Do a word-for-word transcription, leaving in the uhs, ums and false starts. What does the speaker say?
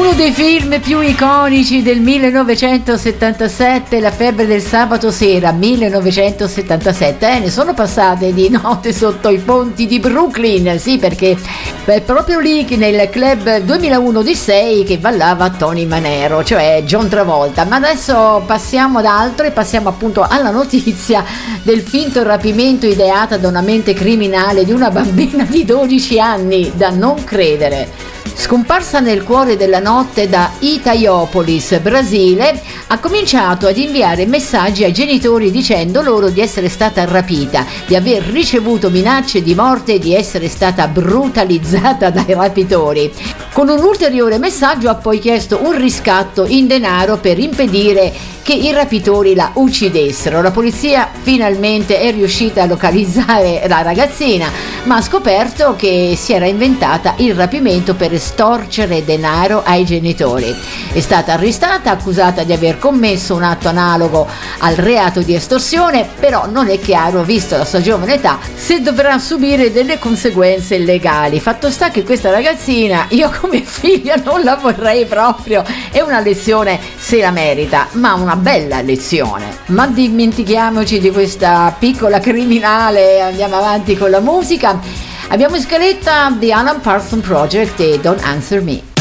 Uno dei film più iconici del millenovecentosettantasette, La febbre del sabato sera, millenovecentosettantasette, eh, ne sono passate di notte sotto i ponti di Brooklyn, sì, perché è proprio lì che nel club duemilauno di sei che ballava Tony Manero, cioè John Travolta. Ma adesso passiamo ad altro e passiamo appunto alla notizia del finto rapimento ideata da una mente criminale di una bambina di dodici anni, da non credere. Scomparsa nel cuore della notte da Itaiopolis, Brasile, ha cominciato ad inviare messaggi ai genitori dicendo loro di essere stata rapita, di aver ricevuto minacce di morte e di essere stata brutalizzata dai rapitori. Con un ulteriore messaggio ha poi chiesto un riscatto in denaro per impedire che i rapitori la uccidessero. La polizia finalmente è riuscita a localizzare la ragazzina, ma ha scoperto che si era inventata il rapimento per estorcere denaro ai genitori. È stata arrestata, accusata di aver commesso un atto analogo al reato di estorsione, però non è chiaro, visto la sua giovane età, se dovrà subire delle conseguenze legali. Fatto sta che questa ragazzina, io come figlia non la vorrei proprio, è una lezione, se la merita, ma una bella lezione. Ma dimentichiamoci di questa piccola criminale, andiamo avanti con la musica. Abbiamo in scaletta The Alan Parsons Project e Don't Answer Me.